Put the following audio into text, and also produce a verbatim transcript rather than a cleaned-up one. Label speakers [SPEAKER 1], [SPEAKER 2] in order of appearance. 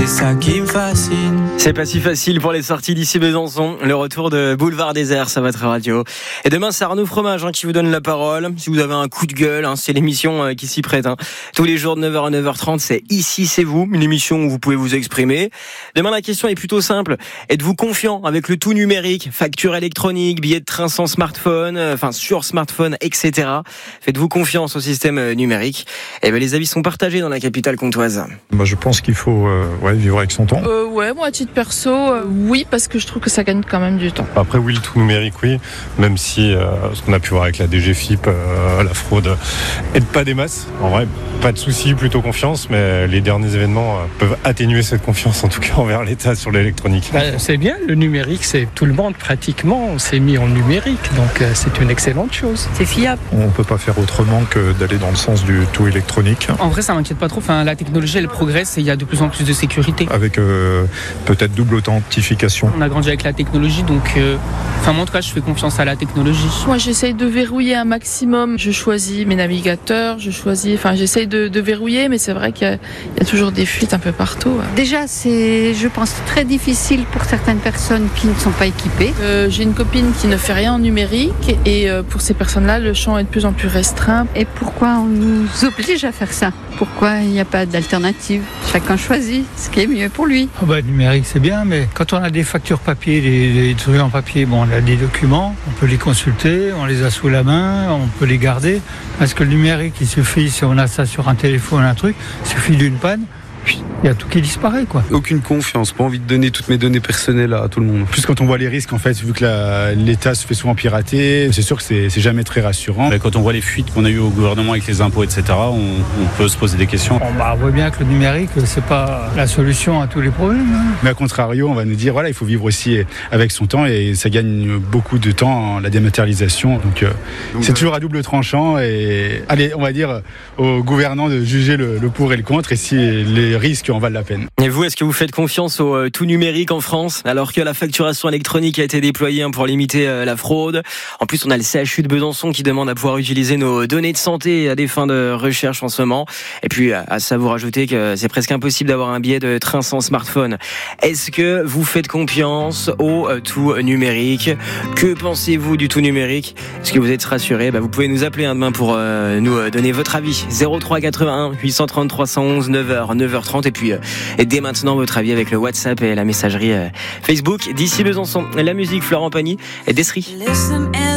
[SPEAKER 1] c'est ça qui me fascine.
[SPEAKER 2] C'est pas si facile pour les sorties d'ici Besançon. Le retour de Boulevard Désert, ça va être radio. Et demain, c'est Arnaud Fromage hein, qui vous donne la parole. Si vous avez un coup de gueule, hein, c'est l'émission euh, qui s'y prête. Hein. Tous les jours de neuf heures à neuf heures trente, c'est Ici, c'est vous, une émission où vous pouvez vous exprimer. Demain, la question est plutôt simple. Êtes-vous confiant avec le tout numérique, facture électronique, billets de train sans smartphone, euh, enfin sur smartphone, et cetera. Faites-vous confiance au système euh, numérique? Et ben, les avis sont partagés dans la capitale comtoise.
[SPEAKER 3] Bah, je pense qu'il faut euh, ouais, vivre avec son temps.
[SPEAKER 4] Euh, ouais, moi à titre perso, euh, oui, parce que je trouve que ça gagne quand même du temps.
[SPEAKER 5] Après oui, le tout numérique, oui, même si euh, ce qu'on a pu voir avec la D G F I P, euh, la fraude aide pas des masses. En vrai, pas de souci, plutôt confiance, mais les derniers événements euh, peuvent atténuer cette confiance, en tout cas envers l'État sur l'électronique.
[SPEAKER 6] Bah, c'est bien, le numérique, c'est tout le monde pratiquement s'est mis en numérique, donc euh, c'est une excellente chose.
[SPEAKER 7] C'est fiable.
[SPEAKER 3] On peut pas faire autrement que d'aller dans le sens du tout électronique.
[SPEAKER 8] En vrai, ça m'inquiète pas trop. Enfin, la technologie, elle progresse et il y a de plus en plus de sécurité.
[SPEAKER 3] Avec euh, peut-être double authentification.
[SPEAKER 8] On a grandi avec la technologie, donc, euh, enfin, moi en tout cas, je fais confiance à la technologie.
[SPEAKER 4] Moi, j'essaye de verrouiller un maximum. Je choisis mes navigateurs, je choisis, enfin, j'essaye de, de verrouiller, mais c'est vrai qu'il y a, il y a toujours des fuites un peu partout.
[SPEAKER 7] Déjà, c'est, je pense, très difficile pour certaines personnes qui ne sont pas équipées.
[SPEAKER 4] Euh, j'ai une copine qui ne fait rien en numérique et euh, pour ces personnes-là, le champ est de plus en plus restreint.
[SPEAKER 7] Et pourquoi on nous oblige à faire ça? Pourquoi il n'y a pas d'alternative? Chacun choisit ce qui est mieux pour lui.
[SPEAKER 6] Oh bah, le numérique, c'est bien, mais quand on a des factures papier, des, des trucs en papier, bon, on a des documents, on peut les consulter, on les a sous la main, on peut les garder. Parce que le numérique, il suffit, si on a ça sur un téléphone, un truc, il suffit d'une panne. Il y a tout qui disparaît, quoi.
[SPEAKER 9] Aucune confiance, pas envie de donner toutes mes données personnelles à tout le monde.
[SPEAKER 10] Plus quand on voit les risques, en fait, vu que la, l'État se fait souvent pirater, c'est sûr que c'est, c'est jamais très rassurant.
[SPEAKER 11] Mais quand on voit les fuites qu'on a eues au gouvernement avec les impôts, et cetera, on, on peut se poser des questions.
[SPEAKER 6] Bon, bah, on voit bien que le numérique, c'est pas la solution à tous les problèmes. Hein.
[SPEAKER 10] Mais à contrario, on va nous dire, voilà, il faut vivre aussi avec son temps et ça gagne beaucoup de temps, la dématérialisation. Donc, euh, Donc c'est euh... toujours à double tranchant et, allez, on va dire aux gouvernants de juger le, le pour et le contre et si les risques en valent la peine.
[SPEAKER 2] Et vous, est-ce que vous faites confiance au euh, tout numérique en France, alors que la facturation électronique a été déployée hein, pour limiter euh, la fraude? En plus, on a le C H U de Besançon qui demande à pouvoir utiliser nos données de santé à des fins de recherche en ce moment. Et puis, à ça vous rajouter que c'est presque impossible d'avoir un billet de train sans smartphone. Est-ce que vous faites confiance au euh, tout numérique? Que pensez-vous du tout numérique? Est-ce que vous êtes rassurés? Bah, vous pouvez nous appeler hein, demain pour euh, nous euh, donner votre avis. zéro trois quatre-vingt-un huit cent trente trois cent onze neuf heures neuf heures trente et puis et dès maintenant votre avis avec le WhatsApp et la messagerie Facebook. D'ici Besançon, la musique Florent Pagny et Desri.